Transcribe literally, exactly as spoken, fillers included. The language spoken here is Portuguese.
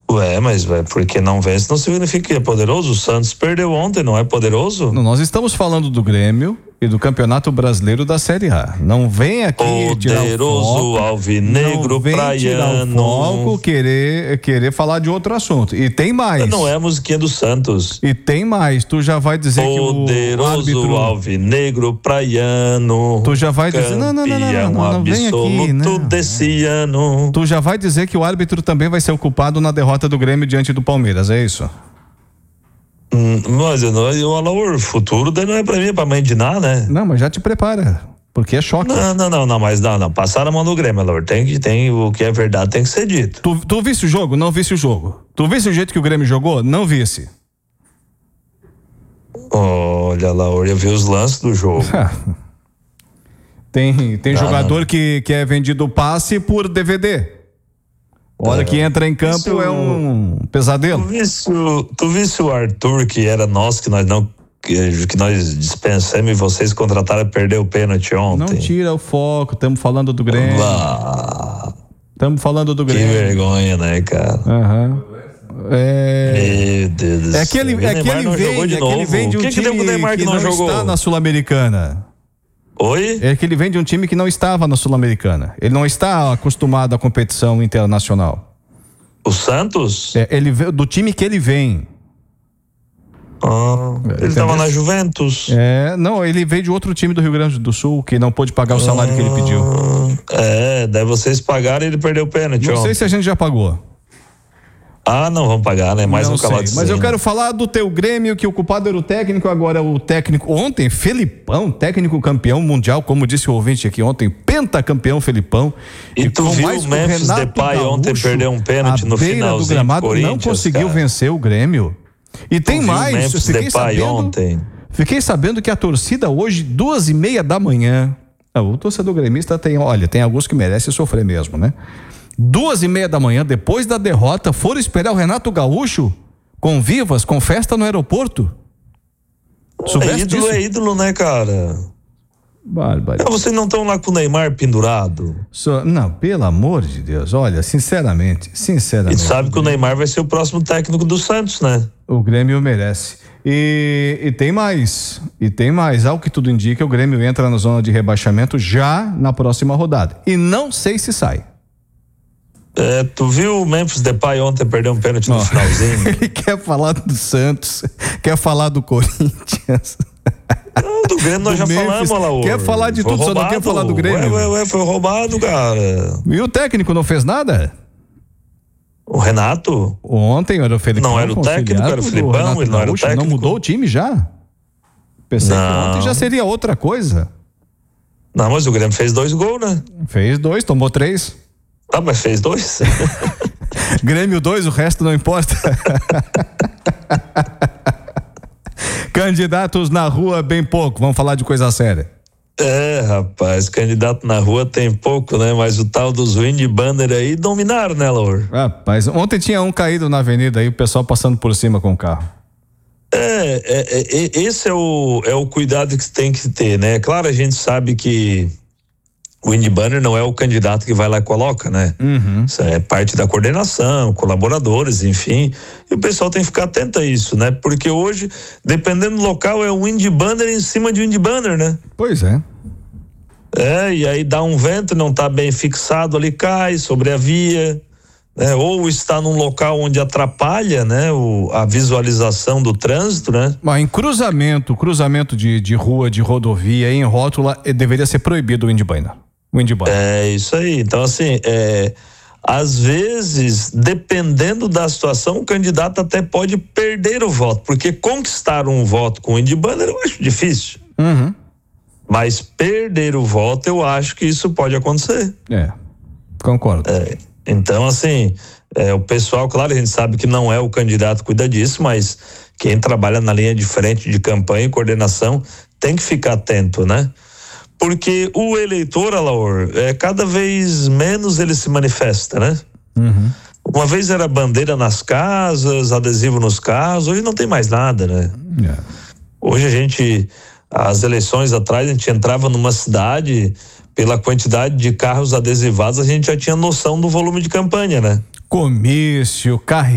Ué, mas é porque não vence não significa que é poderoso. O Santos perdeu ontem, não é poderoso? Não, nós estamos falando do Grêmio e do Campeonato Brasileiro da Série A. Não vem aqui tirar o foco, alvinegro não vem praiano. tirar o foco, querer, querer falar de outro assunto. E tem mais. Não é a musiquinha do Santos. E tem mais. Tu já vai dizer poderoso que o árbitro... alvinegro praiano. Tu já vai dizer... Não, não, não, não, não, não, não vem aqui, não. Desse ano. Tu já vai dizer que o árbitro também vai ser o culpado na derrota do Grêmio diante do Palmeiras, é isso? Hum, mas eu não, eu, o futuro daí não é pra mim, é pra mãe de nada, né? Não, mas já te prepara, porque é choque. Não, não, não, não, mas não, não, passaram a mão do Grêmio, Alaor, tem que, tem, o que é verdade tem que ser dito. Tu, tu visse o jogo? Não visse o jogo. Tu visse o jeito que o Grêmio jogou? Não visse. Olha, Alaor, eu vi os lances do jogo. tem tem não, jogador não. Que, que é vendido passe por D V D. A hora é, que entra em campo isso, é um pesadelo. Tu visse, o, tu visse o Arthur, que era nosso, que nós não que, que nós dispensamos e vocês contrataram, perdeu o pênalti ontem. Não tira o foco, estamos falando do Grêmio. Estamos falando do Grêmio. Que vergonha, né, cara? Uhum. É... Meu Deus do céu. É que ele, é que ele vem, é que ele vem de um que time que, que, Neymar que, que não, não jogou? Está na Sul-Americana. Oi? É que ele vem de um time que não estava na Sul-Americana. Ele não está acostumado à competição internacional. O Santos? É, ele do time que ele vem. Ah, ele estava na Juventus. É, não, ele veio de outro time do Rio Grande do Sul que não pôde pagar o salário ah, que ele pediu. É, daí vocês pagaram e ele perdeu o pênalti. Não ó. sei se a gente já pagou. Ah, não vamos pagar, né? Mais não um calado. Mas eu quero falar do teu Grêmio, que o culpado era o técnico, agora o técnico. Ontem, Felipão, técnico campeão mundial, como disse o ouvinte aqui ontem, pentacampeão Felipão. E, e tu viu o Memphis Depay Gaúcho, ontem perder um pênalti no finalzinho do gramado, não conseguiu cara. vencer o Grêmio. E tem mais, Memphis fiquei Depay sabendo, ontem. Fiquei sabendo que a torcida hoje, duas e meia da manhã, o torcedor gremista tem, olha, tem alguns que merecem sofrer mesmo, né? Duas e meia da manhã, depois da derrota, foram esperar o Renato Gaúcho com vivas, com festa no aeroporto. É ídolo, disso? é ídolo, né, cara? Bárbaro. É, vocês não estão lá com o Neymar pendurado? So, não, pelo amor de Deus, olha, sinceramente, sinceramente. E sabe que o Neymar vai ser o próximo técnico do Santos, né? O Grêmio merece. E, e tem mais, e tem mais, ao que tudo indica, o Grêmio entra na zona de rebaixamento já na próxima rodada. E não sei se sai. É, tu viu o Memphis Depay ontem perder um pênalti no oh, finalzinho? Ele quer falar do Santos, quer falar do Corinthians. Não, do Grêmio nós do já Memphis, falamos lá. Quer falar de foi tudo, roubado, só não quer falar do Grêmio. Ué, ué, ué, foi roubado, cara. E o técnico não fez nada? O Renato? Ontem era o Felipão. Não era o técnico, era o Felipão, ele não era o técnico. Não mudou o time já? Pensei não. que ontem já seria outra coisa. Não, mas o Grêmio fez dois gols, né? Fez dois, tomou três. Ah, mas fez dois? Grêmio dois, o resto não importa. Candidatos na rua, bem pouco. Vamos falar de coisa séria. É, rapaz, candidato na rua tem pouco, né? Mas o tal dos Wind Banner aí dominaram, né, Laur? Rapaz, ontem tinha um caído na avenida aí, o pessoal passando por cima com o carro. É, é, é esse é o, é o cuidado que tem que ter, né? Claro, a gente sabe que o Wind Banner não é o candidato que vai lá e coloca, né? Uhum. Isso é parte da coordenação, colaboradores, enfim. E o pessoal tem que ficar atento a isso, né? Porque hoje, dependendo do local, é o Wind Banner em cima de Wind Banner, né? Pois é. É, e aí dá um vento, não tá bem fixado ali, cai sobre a via, né? Ou está num local onde atrapalha, né? O, a visualização do trânsito, né? Mas em cruzamento, cruzamento de, de rua, de rodovia, em rótula, deveria ser proibido o Wind Banner. É isso aí, então assim, é, às vezes, dependendo da situação, o candidato até pode perder o voto, porque conquistar um voto com o Wind Banner eu acho difícil, uhum. mas perder o voto eu acho que isso pode acontecer. É, concordo. É, então assim, é, o pessoal, claro, a gente sabe que não é o candidato que cuida disso, mas quem trabalha na linha de frente de campanha e coordenação tem que ficar atento, né? Porque o eleitor, Alaor, é, cada vez menos ele se manifesta, né? Uhum. Uma vez era bandeira nas casas, adesivo nos carros, hoje não tem mais nada, né? Yeah. Hoje a gente, as eleições atrás, a gente entrava numa cidade, pela quantidade de carros adesivados, a gente já tinha noção do volume de campanha, né? Comício, carro